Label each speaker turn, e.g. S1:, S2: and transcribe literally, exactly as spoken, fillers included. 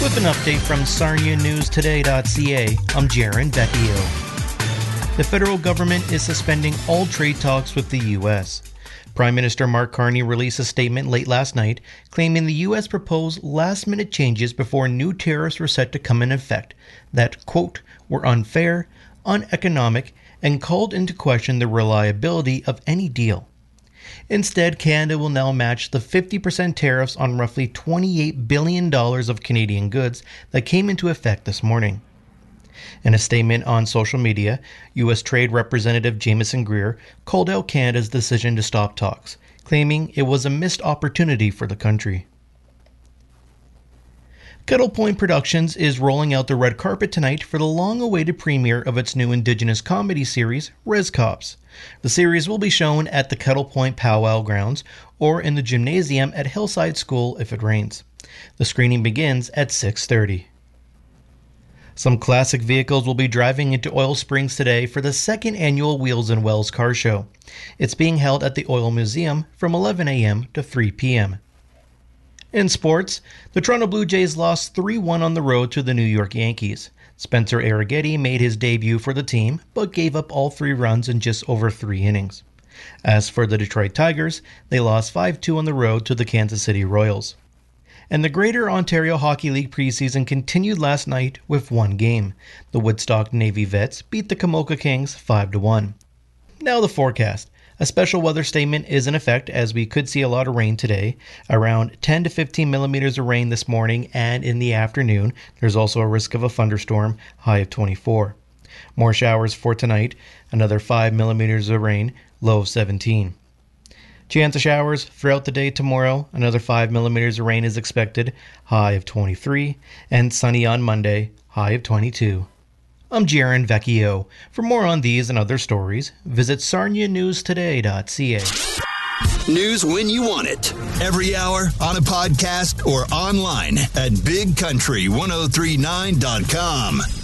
S1: With an update from Sarnia News Today dot C A, I'm Jaron Vecchio. The federal government is suspending all trade talks with the U S. Prime Minister Mark Carney released a statement late last night claiming the U S proposed last-minute changes before new tariffs were set to come in effect that, quote, were unfair, uneconomic, and called into question the reliability of any deal. Instead, Canada will now match the fifty percent tariffs on roughly twenty-eight billion dollars of Canadian goods that came into effect this morning. In a statement on social media, U S Trade Representative Jameson Greer called out Canada's decision to stop talks, claiming it was a missed opportunity for the country. Kettle Point Productions is rolling out the red carpet tonight for the long-awaited premiere of its new Indigenous comedy series, Res Cops. The series will be shown at the Kettle Point Powwow Grounds or in the gymnasium at Hillside School if it rains. The screening begins at six thirty. Some classic vehicles will be driving into Oil Springs today for the second annual Wheels and Wells Car Show. It's being held at the Oil Museum from eleven a.m. to three p.m. In sports, the Toronto Blue Jays lost three one on the road to the New York Yankees. Spencer Arrighetti made his debut for the team, but gave up all three runs in just over three innings. As for the Detroit Tigers, they lost five two on the road to the Kansas City Royals. And the Greater Ontario Hockey League preseason continued last night with one game. The Woodstock Navy Vets beat the Kamoka Kings five to one. Now the forecast. A special weather statement is in effect as we could see a lot of rain today, around ten to fifteen millimeters of rain this morning and in the afternoon. There's also a risk of a thunderstorm, high of twenty-four. More showers for tonight, another five millimeters of rain, low of seventeen. Chance of showers throughout the day tomorrow, another five millimeters of rain is expected, high of twenty-three, and sunny on Monday, high of twenty-two. I'm Jaron Vecchio. For more on these and other stories, visit Sarnia News Today dot C A.
S2: News when you want it. Every hour, on a podcast, or online at big country ten thirty-nine dot com.